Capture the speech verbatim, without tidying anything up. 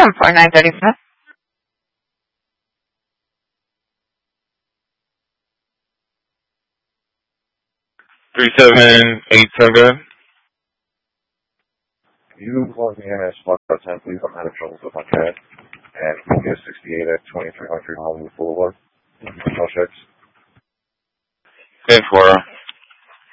seven four nine three five. Three seven eight seven. You want me in as spot ten, please. I'm having trouble with my cat. And we'll get sixty-eight at twenty-three hundred Hollywood Boulevard. No checks. ten four.